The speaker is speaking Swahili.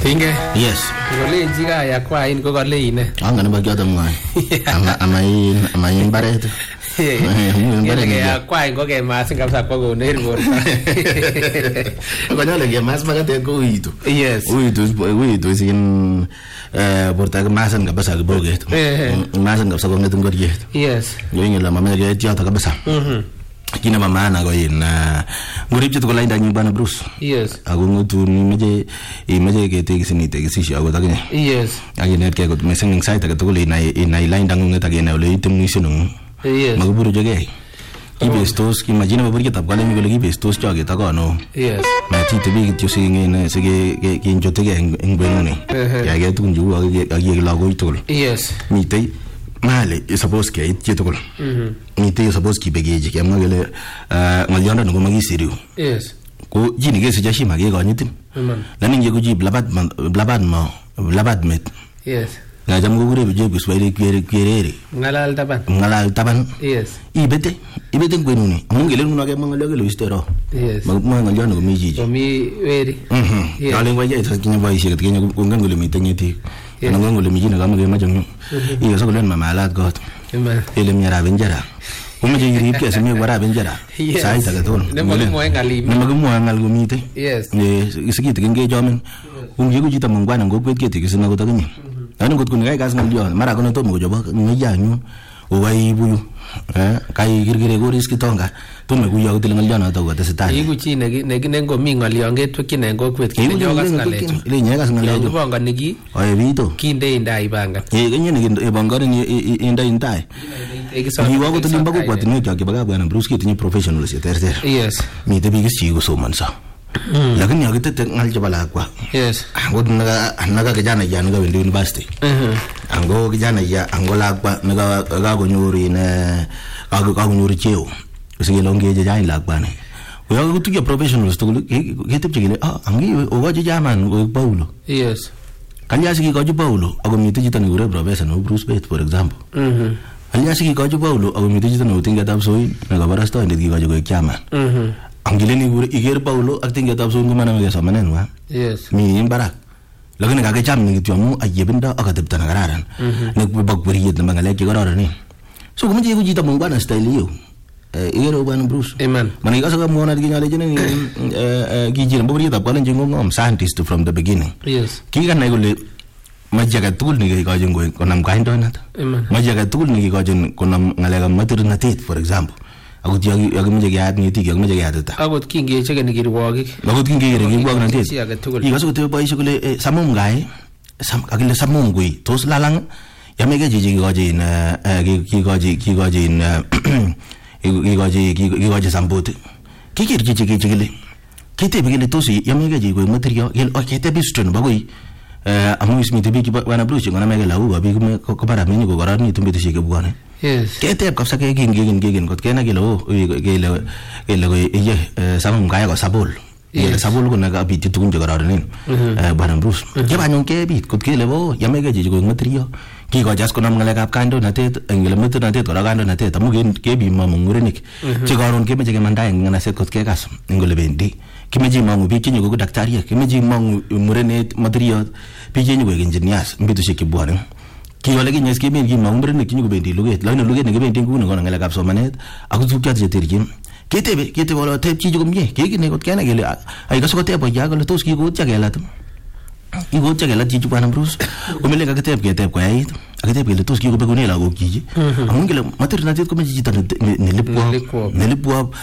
Tinge? Yes. Ngole njika ya kwa ini ko kale ine. Anga namba gyata mngani. Ama in baret. Ngele ya kwa ngo ke mas kabisa kwa go ner bor. Kanyale ke mas bagate ko uito. Yes. Uito sin porta masan kabisa kiboget. Masan kabisa ko ngetung gorget. Yes. Ngingela mama ge tiata kabisa. Kina mama na ko in ngurip chitu ko lainda nyumbana Bruce. Yes. Ako ngutu ni meje ke tekisini tekisishi ako taknya. Yes. Aginet ke ko mesing site ka tukuli na lainda ngungeta ke na ole itemnisino. Yes. Maguburu joge. Ibestos imagine babur kitab kale mi golegi bestos joge ta kono. Yes. Na tite bi kityo singene sige ke injote ke engbenune. Ya ge tukun ju agi lago itul. Yes. Mitei male is supposed ke ityetukul. Mitei is supposed ki begeje ke magele ngalionda ngo magisiriu. Yes. Ko jini ge sejashi mage gonyitin. Lani nge kuji blabad met. Yes. Na jam go gure bije biswaire kwerere. Ngalal taban. Yes. Ibete kwenuni. Amungele nuna ke mangalo ke listero. Yes. Mangalo ngo miji. Komi weri. Yes. Ale ngwaje tsakinya baishe ke kenya ngangole mitanyeti. Ana ngangole miji na gamage majangu. Iyo so kulen mamalat got. Ele mnyara benjara. Umeje yirip ke semi gwara benjara. Sai ta gaton. Ne mo ngali. Ne mo ngal gumite. Yes. Isikite nge jomen. Ungiye kujita mungwana ngokwet kete kisina gotakinye. Ani ngot kun kai gas ngalio mara kono to mo joba ngiyanyu owai buyu kai girgire go risk tonga to me kuya util ngalio na to gote sita igu chi ne ngo mi ngalio ngetweki ne ngo kwet kine jogas ngalecho ile nyagas ngalecho bonga nigi oye bito kinde indai banga kenye ne bangare ni indai indai ni wago to limba ko kwat ni kya baga bwana Bruce kitinyi professionals yeter. Yes. Mi te bigis chi go so mansa. Lakini yakitete ngalje balakwa. Yes. Ango naga kijana ya naga wende university. Ango kijana ya ango lakwa naga gonyuri ne ka gonyuri cheo. Usigelo je jai lakwa ne. Uya kutukia professionals to ketep chigile angi owaje jaman go Paulo. Yes. Kanya sigi ko Paulo ago mite jitani ure professor no Bruce Bett for example. Kanya sigi ko Paulo ago mite jitani utinga tapsoi naga barasto ndiki ko go chairman. Angileni gure iger Paulo acting getab so ngumana mege samanen wa. Yes. Mi imbarak. Lakini kage cham ngi tyomu ayebinda akatepta na gararan. Nek bagburi yet na mangale ki gararan ni. So kumje ku jita mungwana style yo. Igero ban Bruce. Amen. Mani ka saka muona gi nyale jene gijira mburi yetab kwalen jingo ngom scientist from the beginning. Yes. Ki kan gole majaga tul ni ga jingo konam kaindonat. Amen. Majaga tul ni ga jin konam ngalega maternity for example. Agut yagimje gyat ngiti yagimje gyatata agot kinge chege ni girwogik agot kinge girwogik nan tet igaso te boy shukule samum gai akile samum gui tos lalang yamege jiji gojin gigoje sambote kikir jiji kite bigile tosi yamege jiji goi material gel okete bistron bagoi amu ismi te bigi wana Bruce ngona mege lawu babi ko bara mini go garani tumbe te shike bwane. Yes. Kete kapsa ke gin kot kena gelo gelo ye samum gaya go sabol. Ye sabol ko naga bi tutun jo garani bwana Bruce. Je ba nyon ke bit kot kele bo yamege jiji go material ki go jas ko nam ngale kap kando na tet engele metu na tet ko kando na tet amu ke bi mamungurenik che garon ke meje mandai ngana set kot ke gas ngole bendi kimeji mangu bi kinyo go daktari kimeji mangu murene material bi kinyo go engineers mbitu shike bwana ki wala kinyes ke ben ki mangu murene kinyo go bendi luget la no luget ne bendi ngune ngona ngala kap somanet aku tukya je terjim kete wala tep chi go mye ke ne kot kana gele ai kaso ko tepo ya go tos ki go tya gela tum igo tya gela ji bwana Bruce umele ka tep ko yait akete pele tos ki go be go ne la go kiji amungele maternity ko meji tan ne lipwa